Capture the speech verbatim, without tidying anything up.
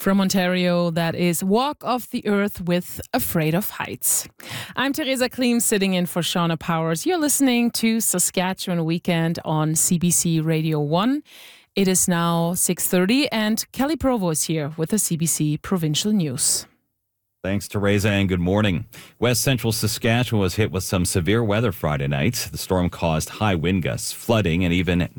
From Ontario, that is Walk of the Earth with Afraid of Heights. I'm Teresa Kleem, sitting in for Shauna Powers. You're listening to Saskatchewan Weekend on C B C Radio one. It is now six thirty and Kelly Provo is here with the C B C Provincial News. Thanks, Teresa, and good morning. West Central Saskatchewan was hit with some severe weather Friday night. The storm caused high wind gusts, flooding, and even